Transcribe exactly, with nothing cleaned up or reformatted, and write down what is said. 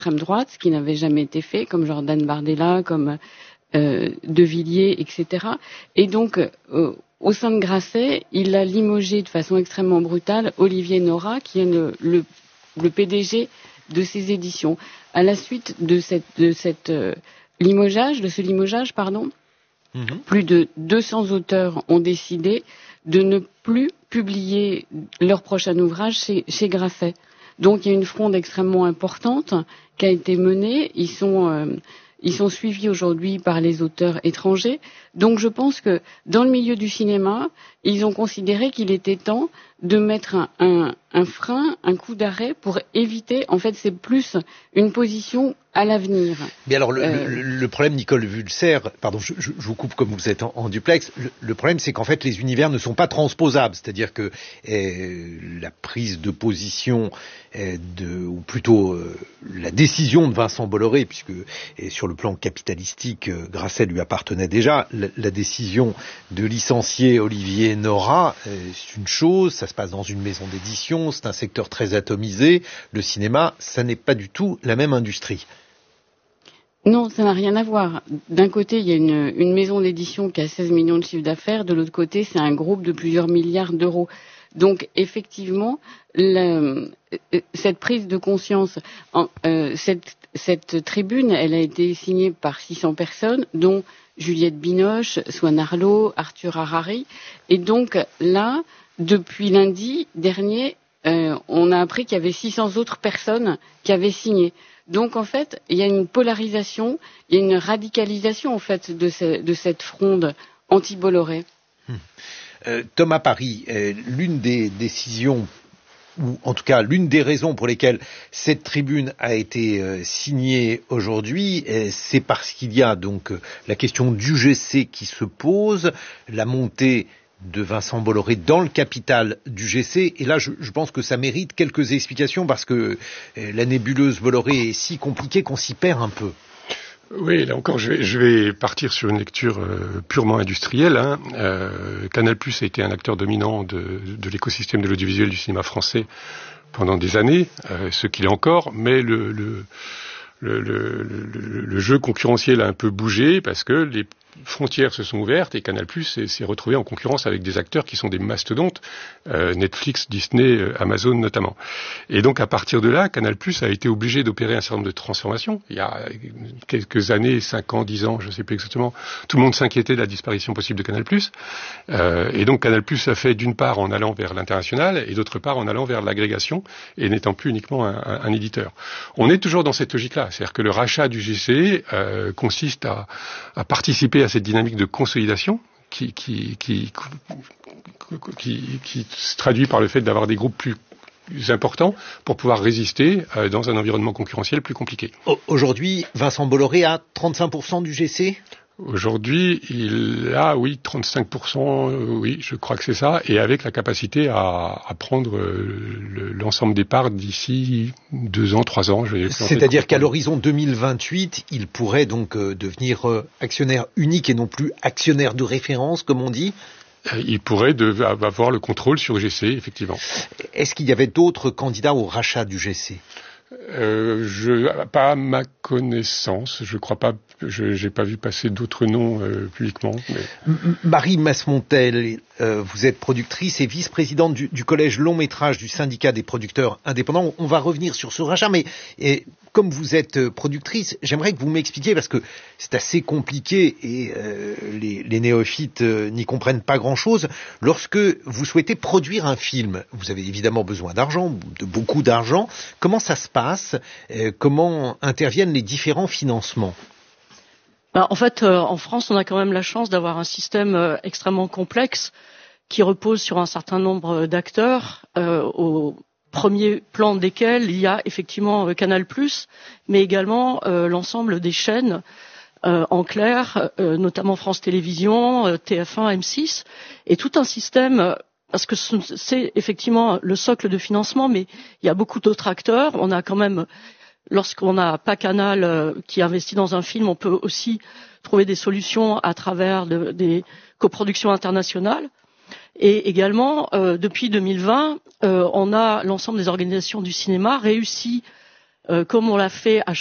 l'extrême droite, ce qui n'avait jamais été fait, comme Jordan Bardella, comme euh, De Villiers, et cetera. Et donc, euh, au sein de Grasset, il a limogé de façon extrêmement brutale Olivier Nora, qui est le, le, le P D G de ces éditions. À la suite de cette, de cette euh, limogeage, de ce limogeage, pardon, mmh. plus de deux cents auteurs ont décidé de ne plus publier leur prochain ouvrage chez, chez Grasset. Donc il y a une fronde extrêmement importante qui a été menée. Ils sont, euh, ils sont suivis aujourd'hui par les auteurs étrangers. Donc je pense que dans le milieu du cinéma, ils ont considéré qu'il était temps de mettre un, un, un frein, un coup d'arrêt pour éviter, en fait c'est plus une position à l'avenir. Mais alors le, euh... le, le problème, Nicole Vulser, pardon, je, je, je vous coupe comme vous êtes en, en duplex, le, le problème c'est qu'en fait les univers ne sont pas transposables, c'est-à-dire que euh, la prise de position, euh, de, ou plutôt euh, la décision de Vincent Bolloré, puisque et sur le plan capitalistique, euh, Grasset lui appartenait déjà, la, la décision de licencier Olivier Nora, euh, c'est une chose, ça se passe dans une maison d'édition, c'est un secteur très atomisé, le cinéma, ça n'est pas du tout la même industrie. Non, ça n'a rien à voir. D'un côté, il y a une, une maison d'édition qui a seize millions de chiffre d'affaires, de l'autre côté, c'est un groupe de plusieurs milliards d'euros. Donc, effectivement, la, cette prise de conscience, en, euh, cette, cette tribune, elle a été signée par six cents personnes, dont Juliette Binoche, Swan Arlo, Arthur Harari. Et donc, là, depuis lundi dernier, euh, on a appris qu'il y avait six cents autres personnes qui avaient signé. Donc, en fait, il y a une polarisation, il y a une radicalisation, en fait, de, ce, de cette fronde anti-Bolloré. Hum. Euh, Thomas Paris, euh, l'une des décisions, ou en tout cas l'une des raisons pour lesquelles cette tribune a été euh, signée aujourd'hui, euh, c'est parce qu'il y a donc euh, la question du G C qui se pose, la montée de Vincent Bolloré dans le capital du G C, et là je, je pense que ça mérite quelques explications parce que euh, la nébuleuse Bolloré est si compliquée qu'on s'y perd un peu. Oui, là encore, je vais, je vais partir sur une lecture euh, purement industrielle. Hein. Euh, Canal+ a été un acteur dominant de, de l'écosystème de l'audiovisuel du cinéma français pendant des années, euh, ce qu'il est encore, mais le, le, le, le, le, le jeu concurrentiel a un peu bougé parce que les frontières se sont ouvertes et Canal+ s'est, s'est retrouvé en concurrence avec des acteurs qui sont des mastodontes, euh, Netflix, Disney, Amazon notamment. Et donc à partir de là, Canal+ a été obligé d'opérer un certain nombre de transformations. Il y a quelques années, cinq ans, dix ans, je ne sais plus exactement, tout le monde s'inquiétait de la disparition possible de Canal+. Euh, et donc Canal+ a fait d'une part en allant vers l'international et d'autre part en allant vers l'agrégation et n'étant plus uniquement un, un, un éditeur. On est toujours dans cette logique-là, c'est-à-dire que le rachat du G C euh, consiste à, à participer à cette dynamique de consolidation qui, qui, qui, qui, qui se traduit par le fait d'avoir des groupes plus importants pour pouvoir résister euh, dans un environnement concurrentiel plus compliqué. Aujourd'hui, Vincent Bolloré a trente-cinq pour cent du G C ? Aujourd'hui, il a, oui, trente-cinq pour cent, euh, oui, je crois que c'est ça, et avec la capacité à, à prendre euh, le, l'ensemble des parts d'ici deux ans, trois ans. Je C'est-à-dire qu'à l'horizon deux mille vingt-huit, il pourrait donc euh, devenir euh, actionnaire unique et non plus actionnaire de référence, comme on dit ? Il pourrait de, avoir le contrôle sur G C, effectivement. Est-ce qu'il y avait d'autres candidats au rachat du G C ? Euh, je, pas à ma connaissance, je crois pas, je j'ai pas vu passer d'autres noms euh, publiquement. Mais... Marie Masmontel, euh, vous êtes productrice et vice-présidente du, du collège long métrage du syndicat des producteurs indépendants. On va revenir sur ce rachat, mais et, comme vous êtes productrice, j'aimerais que vous m'expliquiez, parce que c'est assez compliqué et euh, les, les néophytes euh, n'y comprennent pas grand-chose. Lorsque vous souhaitez produire un film, vous avez évidemment besoin d'argent, de beaucoup d'argent. Comment ça se passe ? euh, Comment interviennent les différents financements ? Ben, en fait, euh, en France, on a quand même la chance d'avoir un système euh, extrêmement complexe qui repose sur un certain nombre d'acteurs euh, au premier plan desquels il y a effectivement euh, Canal+, mais également euh, l'ensemble des chaînes euh, en clair, euh, notamment France Télévisions, euh, T F un, M six, et tout un système, euh, parce que c'est effectivement le socle de financement, mais il y a beaucoup d'autres acteurs. On a quand même, lorsqu'on n'a pas Canal euh, qui investit dans un film, on peut aussi trouver des solutions à travers de, des coproductions internationales. Et également, euh, depuis deux mille vingt, euh, on a l'ensemble des organisations du cinéma réussi euh, comme on l'a fait à